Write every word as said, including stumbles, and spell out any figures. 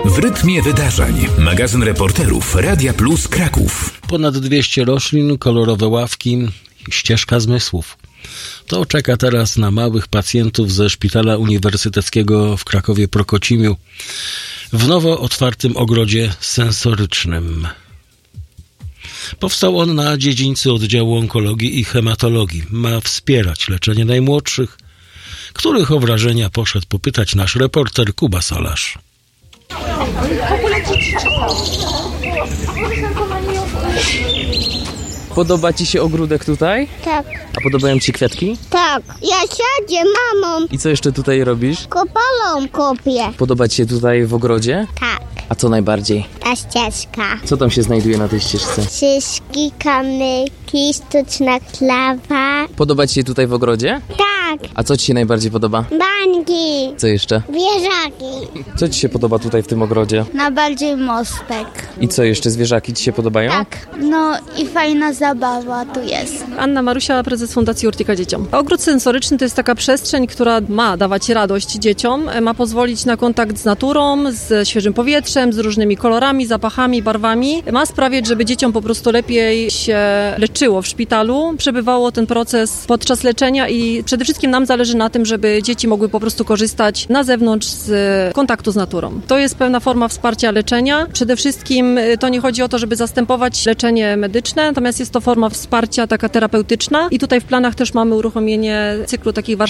W rytmie wydarzeń. Magazyn reporterów Radia Plus Kraków. Ponad dwieście roślin, kolorowe ławki, ścieżka zmysłów. To czeka teraz na małych pacjentów ze Szpitala Uniwersyteckiego w Krakowie Prokocimiu w nowo otwartym ogrodzie sensorycznym. Powstał on na dziedzińcu oddziału onkologii i hematologii. Ma wspierać leczenie najmłodszych, których o wrażenia poszedł popytać nasz reporter Kuba Solarz. Podoba Ci się ogródek tutaj? Tak. A podobają Ci kwiatki? Tak. Ja siadzie mamą. I co jeszcze tutaj robisz? Kopalą kopię. Podoba Ci się tutaj w ogrodzie? Tak. A co najbardziej? Ta ścieżka. Co tam się znajduje na tej ścieżce? Szyszki, kamyki, sztuczna klawa. Podoba Ci się tutaj w ogrodzie? Tak. A co Ci się najbardziej podoba? Bańki. Co jeszcze? Wieżaki. Co Ci się podoba tutaj w tym ogrodzie? Najbardziej mostek. I co jeszcze? Zwierzaki Ci się podobają? Tak. No i fajna zabawa tu jest. Anna Marusia, prezes Fundacji Urtika Dzieciom. Ogród sensoryczny to jest taka przestrzeń, która ma dawać radość dzieciom, ma pozwolić na kontakt z naturą, z świeżym powietrzem, z różnymi kolorami, zapachami, barwami. Ma sprawiać, żeby dzieciom po prostu lepiej się leczyło w szpitalu, przebywało ten proces podczas leczenia i przede wszystkim nam zależy na tym, żeby dzieci mogły po prostu korzystać na zewnątrz z kontaktu z naturą. To jest pewna forma wsparcia leczenia. Przede wszystkim to nie chodzi o to, żeby zastępować leczenie medyczne, natomiast jest to forma wsparcia taka terapeutyczna i tutaj w planach też mamy uruchomienie cyklu takich warsztatów